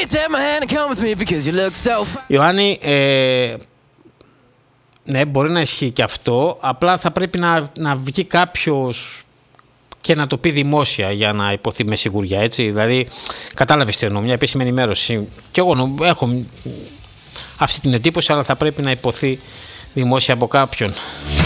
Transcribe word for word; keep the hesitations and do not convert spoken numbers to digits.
Ιωάννη, ε, ναι, μπορεί να ισχύει και αυτό, απλά θα πρέπει να, να βγει κάποιος και να το πει δημόσια για να υποθεί με σιγουριά, έτσι. Δηλαδή, κατάλαβες τι εννοώ, μια επίσημη ενημέρωση. Και εγώ έχω αυτή την εντύπωση, αλλά θα πρέπει να υποθεί δημόσια από κάποιον.